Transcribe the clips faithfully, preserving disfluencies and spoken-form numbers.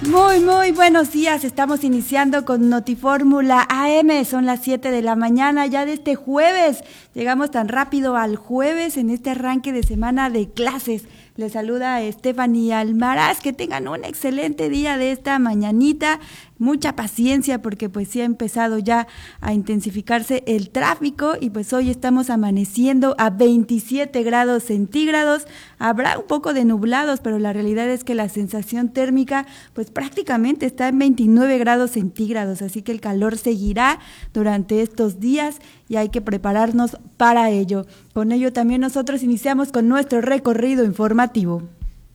Muy, muy buenos días. Estamos iniciando con Notifórmula A M. Son las siete de la mañana ya de este jueves. Llegamos tan rápido al jueves en este arranque de semana de clases. Les saluda Stephanie Almaraz. Que tengan un excelente día de esta mañanita. Mucha paciencia porque pues sí ha empezado ya a intensificarse el tráfico y pues hoy estamos amaneciendo a veintisiete grados centígrados. Habrá un poco de nublados, pero la realidad es que la sensación térmica pues prácticamente está en veintinueve grados centígrados, así que el calor seguirá durante estos días y hay que prepararnos para ello. Con ello también nosotros iniciamos con nuestro recorrido informativo.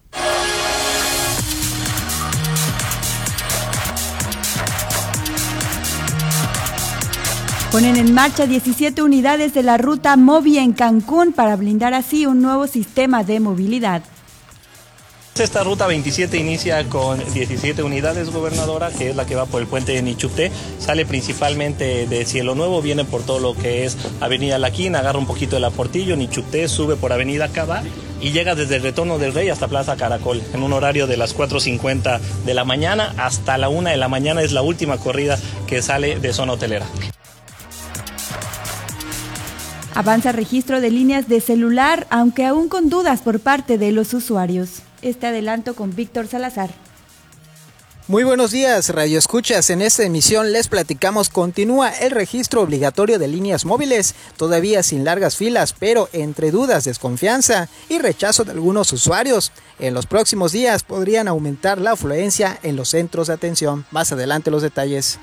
Ponen en marcha diecisiete unidades de la ruta Movi en Cancún para blindar así un nuevo sistema de movilidad. Esta ruta veintisiete inicia con diecisiete unidades, gobernadora, que es la que va por el puente de Nichupté. Sale principalmente de Cielo Nuevo, viene por todo lo que es Avenida Laquín, agarra un poquito de la Portillo, Nichupté, sube por Avenida Cava y llega desde el Retorno del Rey hasta Plaza Caracol, en un horario de las cuatro cincuenta de la mañana hasta la una de la mañana. Es la última corrida que sale de zona hotelera. Avanza registro de líneas de celular, aunque aún con dudas por parte de los usuarios. Este adelanto con Víctor Salazar. Muy buenos días, Radio Escuchas. En esta emisión les platicamos, continúa el registro obligatorio de líneas móviles, todavía sin largas filas, pero entre dudas, desconfianza y rechazo de algunos usuarios. En los próximos días podrían aumentar la afluencia en los centros de atención. Más adelante los detalles.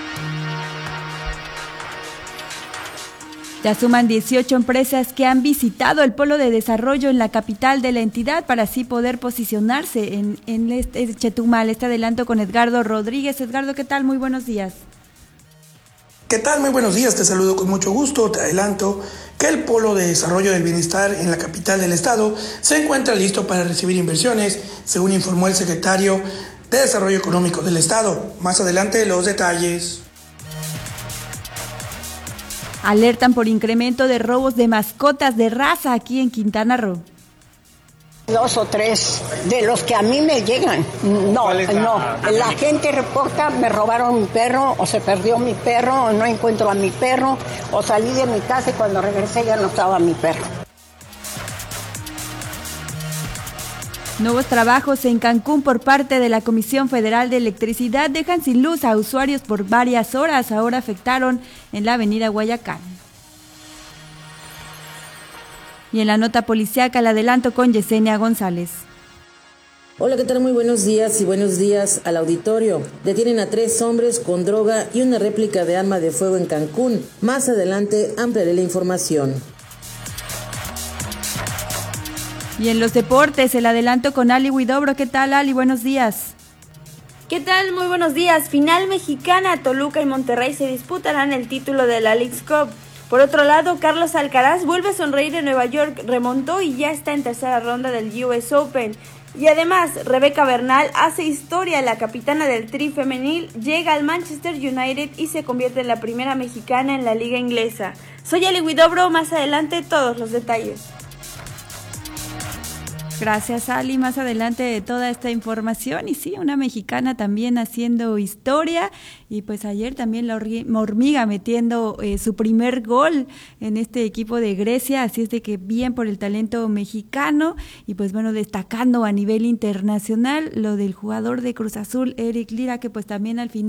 Ya suman dieciocho empresas que han visitado el polo de desarrollo en la capital de la entidad para así poder posicionarse en, en este Chetumal. Este adelanto con Edgardo Rodríguez. Edgardo, ¿qué tal? Muy buenos días. ¿Qué tal? Muy buenos días, te saludo con mucho gusto. Te adelanto que el Polo de Desarrollo del Bienestar en la capital del estado se encuentra listo para recibir inversiones, según informó el secretario de Desarrollo Económico del estado. Más adelante los detalles. Alertan por incremento de robos de mascotas de raza aquí en Quintana Roo. Dos o tres de los que a mí me llegan. No, no. La gente reporta, me robaron mi perro, o se perdió mi perro, o no encuentro a mi perro, o salí de mi casa y cuando regresé ya no estaba mi perro. Nuevos trabajos en Cancún por parte de la Comisión Federal de Electricidad dejan sin luz a usuarios por varias horas. Ahora afectaron en la avenida Guayacán. Y en la nota policíaca, el adelanto con Yesenia González. Hola, ¿qué tal? Muy buenos días y buenos días al auditorio. Detienen a tres hombres con droga y una réplica de arma de fuego en Cancún. Más adelante ampliaré la información. Y en los deportes, el adelanto con Ali Huidobro. ¿Qué tal, Ali? Buenos días. ¿Qué tal? Muy buenos días. Final mexicana, Toluca y Monterrey se disputarán el título de la Leagues Cup. Por otro lado, Carlos Alcaraz vuelve a sonreír en Nueva York, remontó y ya está en tercera ronda del U S Open. Y además, Rebeca Bernal hace historia, la capitana del Tri femenil, llega al Manchester United y se convierte en la primera mexicana en la liga inglesa. Soy Ali Huidobro, más adelante todos los detalles. Gracias, Ali. Más adelante de toda esta información. Y sí, una mexicana también haciendo historia. Y pues ayer también la hormiga metiendo eh, su primer gol en este equipo de Grecia. Así es de que bien por el talento mexicano. Y pues bueno, destacando a nivel internacional lo del jugador de Cruz Azul, Eric Lira, que pues también al final